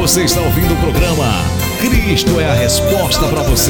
Você está ouvindo o programa Cristo é a Resposta para você.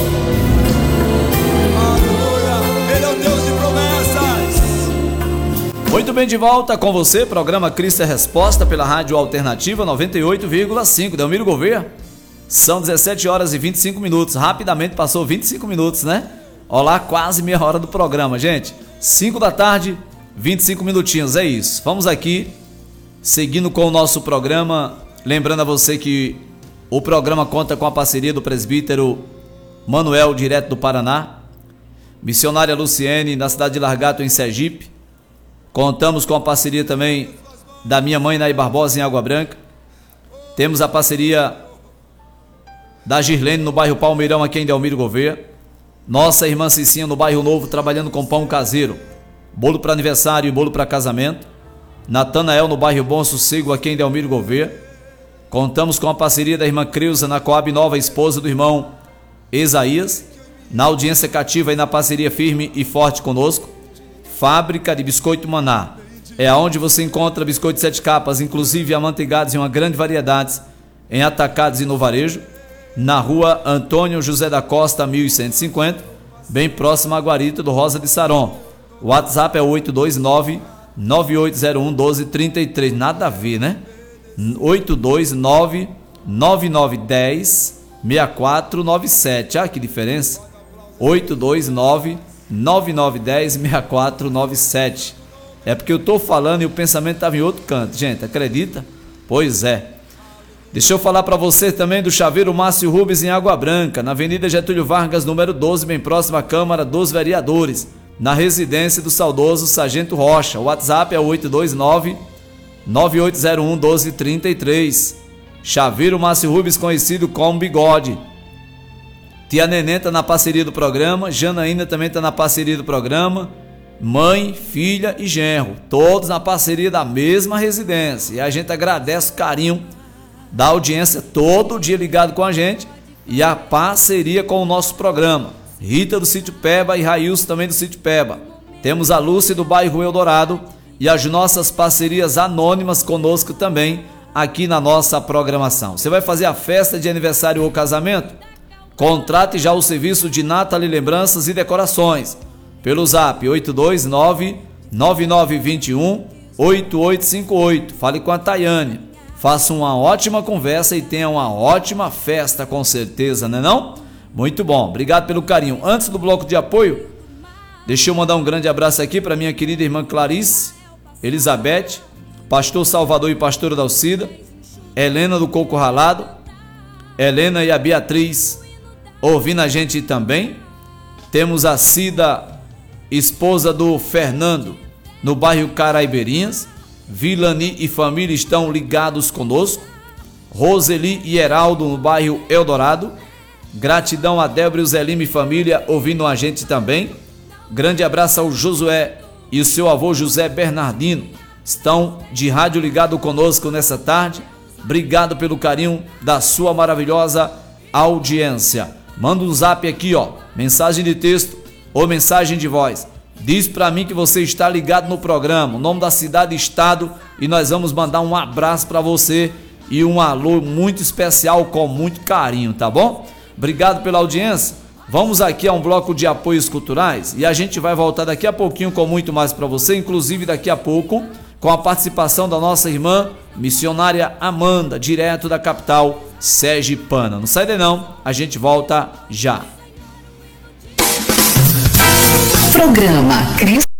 Ele é o Deus de promessas. Muito bem, de volta com você, programa Cristo é a Resposta pela Rádio Alternativa 98,5. Delmiro Gouveia. São 17 horas e 25 minutos. Rapidamente passou 25 minutos, né? Olá, quase meia hora do programa, gente. 5 da tarde, 25 minutinhos, é isso. Vamos aqui, seguindo com o nosso programa. Lembrando a você que o programa conta com a parceria do presbítero Manuel, direto do Paraná. Missionária Luciene, na cidade de Largato, em Sergipe. Contamos com a parceria também da minha mãe, Naí Barbosa, em Água Branca. Temos a parceria da Girlene, no bairro Palmeirão, aqui em Delmiro Gouveia. Nossa irmã Cicinha, no bairro Novo, trabalhando com pão caseiro. Bolo para aniversário e bolo para casamento. Natanael, no bairro Bom Sossego, aqui em Delmiro Gouveia. Contamos com a parceria da irmã Creuza, na Coab Nova, esposa do irmão Isaías. Na audiência cativa e na parceria firme e forte conosco. Fábrica de Biscoito Maná. É aonde você encontra biscoito 7 capas, inclusive amanteigados em uma grande variedade, em atacados e no varejo. Na rua Antônio José da Costa, 1150, bem próximo à guarita do Rosa de Saron. O WhatsApp é 829-9801-1233. Nada a ver, né? 829-9910-6497. Ah, que diferença. 829-9910-6497. É porque eu estou falando e o pensamento estava em outro canto. Gente, acredita? Pois é. Deixa eu falar para você também do Chaveiro Márcio Rubens, em Água Branca, na Avenida Getúlio Vargas, número 12, bem próximo à Câmara dos Vereadores, na residência do saudoso Sargento Rocha. O WhatsApp é 829-9801-1233. Chaveiro Márcio Rubens, conhecido como Bigode. Tia Neném está na parceria do programa, Janaína também está na parceria do programa, mãe, filha e genro, todos na parceria da mesma residência. E a gente agradece o carinho da audiência, todo dia ligado com a gente, e a parceria com o nosso programa. Rita do Sítio Peba e Railson também do Sítio Peba. Temos a Lúcia do bairro Eldorado e as nossas parcerias anônimas conosco também aqui na nossa programação. Você vai fazer a festa de aniversário ou casamento? Contrate já o serviço de Natal e Lembranças e Decorações pelo zap 829-9921-8858. Fale com a Tayane. Faça uma ótima conversa e tenha uma ótima festa, com certeza, né não? Muito bom, obrigado pelo carinho. Antes do bloco de apoio, deixa eu mandar um grande abraço aqui para minha querida irmã Clarice, Elizabeth, pastor Salvador e pastora Dalcida, Helena do Coco Ralado, Helena e a Beatriz ouvindo a gente também. Temos a Cida, esposa do Fernando, no bairro Caraibeirinhas. Vilani e família estão ligados conosco. Roseli e Heraldo, no bairro Eldorado. Gratidão a Débora e o Zelime e família ouvindo a gente também. Grande abraço ao Josué e o seu avô José Bernardino. Estão de rádio ligado conosco nessa tarde. Obrigado pelo carinho da sua maravilhosa audiência. Manda um zap aqui, ó, mensagem de texto ou mensagem de voz. Diz pra mim que você está ligado no programa, o nome da cidade e estado, e nós vamos mandar um abraço pra você e um alô muito especial com muito carinho, tá bom? Obrigado pela audiência. Vamos aqui a um bloco de apoios culturais e a gente vai voltar daqui a pouquinho com muito mais pra você, inclusive daqui a pouco com a participação da nossa irmã missionária Amanda, direto da capital sergipana. Não sai daí não, a gente volta já. Programa Cristo